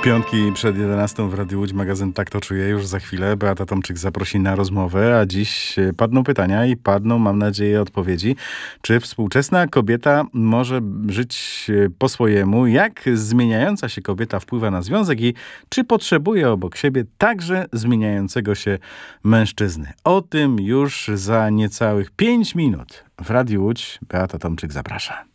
Piątki przed 11 w Radiu Łódź, magazyn Tak to czuję. Już za chwilę Beata Tomczyk zaprosi na rozmowę, a dziś padną pytania i padną, mam nadzieję, odpowiedzi. Czy współczesna kobieta może żyć po swojemu? Jak zmieniająca się kobieta wpływa na związek i czy potrzebuje obok siebie także zmieniającego się mężczyzny? O tym już za niecałych 5 minut. W Radiu Łódź Beata Tomczyk zaprasza.